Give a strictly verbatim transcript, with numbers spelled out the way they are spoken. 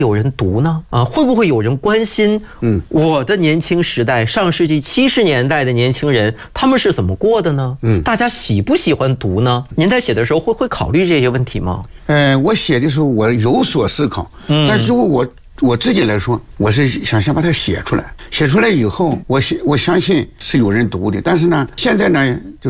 有人读呢？啊，会不会有人关心？嗯，我的年轻时代，上世纪七十年代的年轻人，他们是怎么过的呢？嗯，大家喜不喜欢读呢？您在写的时候会会考虑这些问题吗？ 呃，我写的时候我有所思考，嗯，但是如果我我自己来说，我是想先把它写出来，写出来以后，我写我相信是有人读的，但是呢，现在呢，就